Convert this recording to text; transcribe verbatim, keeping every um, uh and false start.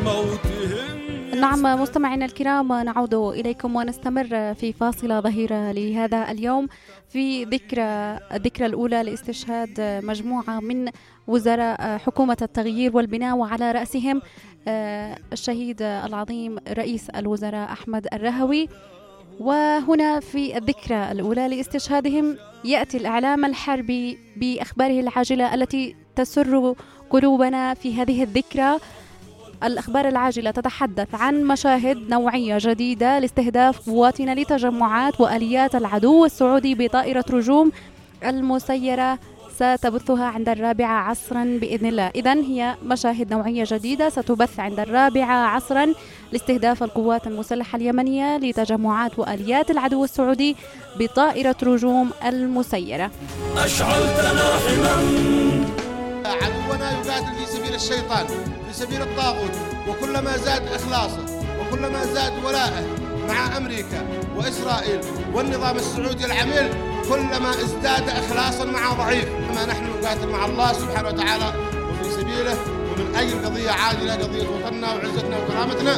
موتهم. نعم مستمعينا الكرام، نعود إليكم ونستمر في فاصلة ظهيرة لهذا اليوم في ذكرى الذكرى الأولى لاستشهاد مجموعة من وزراء حكومة التغيير والبناء، وعلى رأسهم الشهيد العظيم رئيس الوزراء أحمد الرهوي. وهنا في الذكرى الأولى لاستشهادهم يأتي الإعلام الحربي بأخباره العاجلة التي تسر قلوبنا في هذه الذكرى. الأخبار العاجلة تتحدث عن مشاهد نوعية جديدة لاستهداف قواتنا لتجمعات وآليات العدو السعودي بطائرة رجوم المسيرة ستبثها عند الرابعة عصرا بإذن الله. إذن هي مشاهد نوعية جديدة ستبث عند الرابعة عصرا لاستهداف القوات المسلحة اليمنية لتجمعات وآليات العدو السعودي بطائرة رجوم المسيرة. أشعلتنا حمم. عدونا يقاتل في سبيل الشيطان، في سبيل الطاغوت، وكلما زاد إخلاصه وكلما زاد ولاءه مع أمريكا وإسرائيل والنظام السعودي العميل كلما ازداد إخلاصا مع ضعيف. أما نحن نقاتل مع الله سبحانه وتعالى وفي سبيله، ومن أجل قضية عادلة، قضية وطننا وعزتنا وكرامتنا.